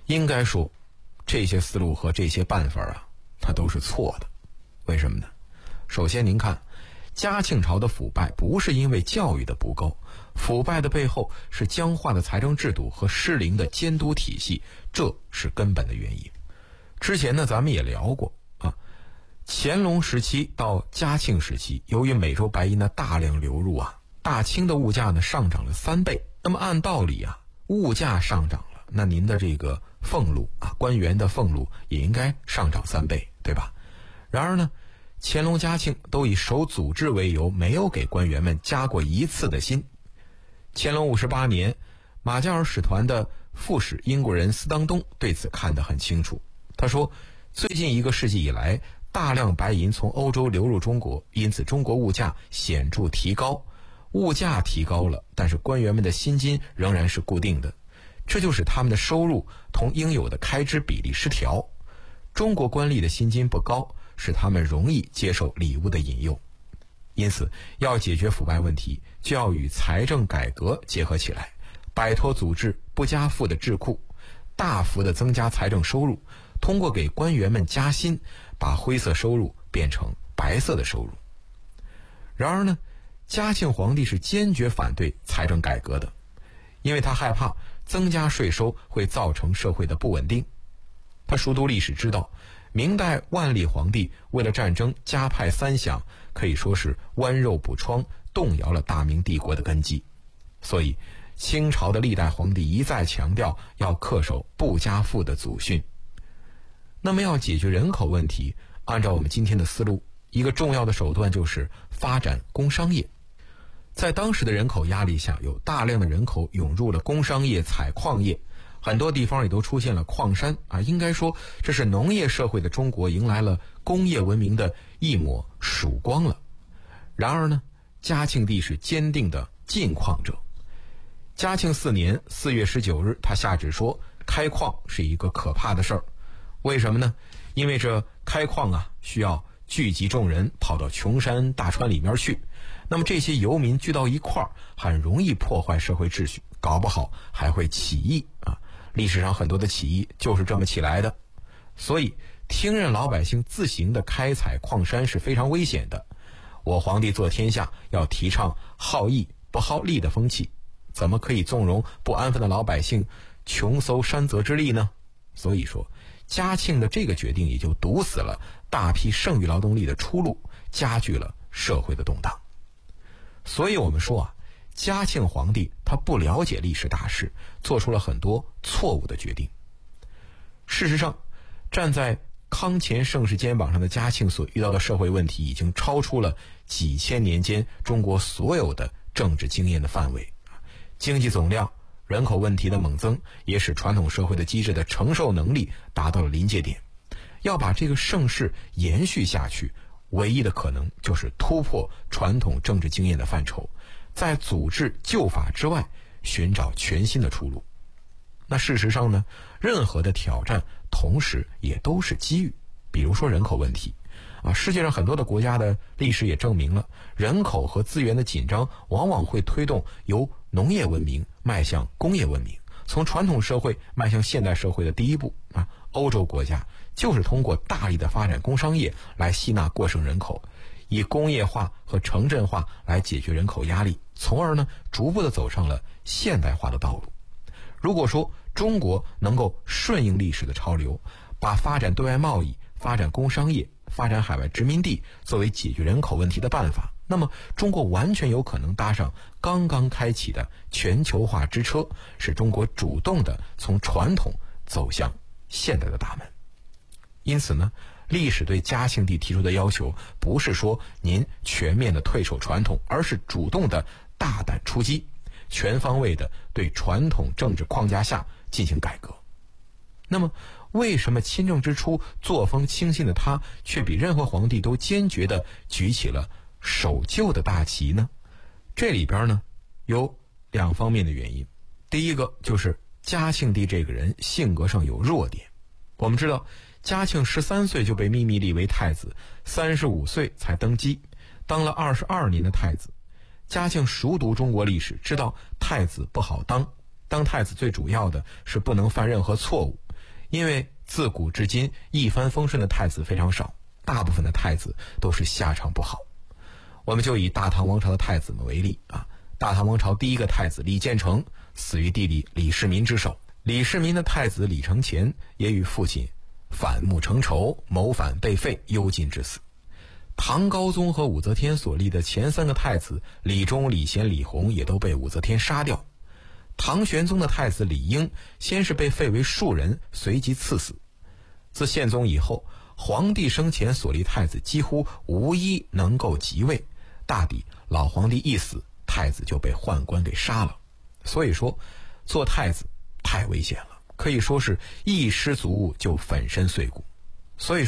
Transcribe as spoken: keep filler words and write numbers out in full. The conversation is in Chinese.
应该说这些思路和这些办法啊，它都是错的。为什么呢？首先您看，嘉庆朝的腐败不是因为教育的不够，腐败的背后是僵化的财政制度和失灵的监督体系，这是根本的原因。之前呢咱们也聊过啊，乾隆时期到嘉庆时期，由于美洲白银的大量流入啊，大清的物价呢上涨了三倍。那么按道理啊，物价上涨了，那您的这个俸禄啊，官员的俸禄也应该上涨三倍，对吧？然而呢，乾隆嘉庆都以守祖制为由，没有给官员们加过一次的薪。乾隆五十八年，马加尔使团的副使英国人斯当东对此看得很清楚。他说，最近一个世纪以来，大量白银从欧洲流入中国，因此中国物价显著提高。物价提高了，但是官员们的薪金仍然是固定的，这就使他们的收入同应有的开支比例失调。中国官吏的薪金不高，使他们容易接受礼物的引诱。因此，要解决腐败问题，就要与财政改革结合起来，摆脱祖制不加赋的智库，大幅的增加财政收入，通过给官员们加薪，把灰色收入变成白色的收入。然而呢，嘉庆皇帝是坚决反对财政改革的，因为他害怕增加税收会造成社会的不稳定。他熟读历史知道，明代万历皇帝为了战争加派三饷，可以说是剜肉补疮，动摇了大明帝国的根基。所以清朝的历代皇帝一再强调要恪守不加赋的祖训。那么要解决人口问题，按照我们今天的思路，一个重要的手段就是发展工商业。在当时的人口压力下，有大量的人口涌入了工商业、采矿业，很多地方也都出现了矿山啊。应该说，这是农业社会的中国迎来了工业文明的一抹曙光了。然而呢，嘉庆帝是坚定的禁矿者。嘉庆四年四月十九日，他下旨说，开矿是一个可怕的事儿。为什么呢？因为这开矿啊，需要聚集众人跑到穷山大川里面去，那么这些游民聚到一块儿，很容易破坏社会秩序，搞不好还会起义啊！历史上很多的起义就是这么起来的。所以听任老百姓自行的开采矿山是非常危险的。我皇帝做天下要提倡好义不好利的风气，怎么可以纵容不安分的老百姓穷搜山泽之利呢？所以说，嘉庆的这个决定也就堵死了大批剩余劳动力的出路，加剧了社会的动荡。所以我们说啊，嘉庆皇帝他不了解历史大势，做出了很多错误的决定。事实上，站在康乾盛世肩膀上的嘉庆所遇到的社会问题，已经超出了几千年间中国所有的政治经验的范围。经济总量、人口问题的猛增，也使传统社会的机制的承受能力达到了临界点。要把这个盛世延续下去，唯一的可能就是突破传统政治经验的范畴，在祖制旧法之外寻找全新的出路。那事实上呢，任何的挑战同时也都是机遇。比如说人口问题啊，世界上很多的国家的历史也证明了，人口和资源的紧张往往会推动由农业文明迈向工业文明，从传统社会迈向现代社会的第一步啊。欧洲国家就是通过大力的发展工商业来吸纳过剩人口，以工业化和城镇化来解决人口压力，从而呢逐步的走上了现代化的道路。如果说中国能够顺应历史的潮流，把发展对外贸易、发展工商业、发展海外殖民地作为解决人口问题的办法，那么中国完全有可能搭上刚刚开启的全球化之车，使中国主动的从传统走向现代的大门。因此呢，历史对嘉庆帝提出的要求不是说您全面的退守传统，而是主动的大胆出击，全方位的对传统政治框架下进行改革。那么为什么亲政之初作风清新的他，却比任何皇帝都坚决地举起了守旧的大旗呢？这里边呢有两方面的原因。第一个就是嘉庆帝这个人性格上有弱点。我们知道嘉庆十三岁就被秘密立为太子，三十五岁才登基，当了二十二年的太子。嘉庆熟读中国历史，知道太子不好当，当太子最主要的是不能犯任何错误。 因为自古至今一帆风顺的太子非常少，大部分的太子都是下场不好。我们就以大唐王朝的太子们为例啊，大唐王朝第一个太子李建成死于弟弟李世民之手，李世民的太子李承乾也与父亲反目成仇，谋反被废，幽禁致死。唐高宗和武则天所立的前三个太子李忠、李贤、李弘也都被武则天杀掉。唐玄宗的太子李英先是被废为庶人，随即赐死。自宪宗以后，皇帝生前所立太子几乎无一能够即位，大抵老皇帝一死，太子就被宦官给杀了。所以说做太子太危险了，可以说是一失足就粉身碎骨。所以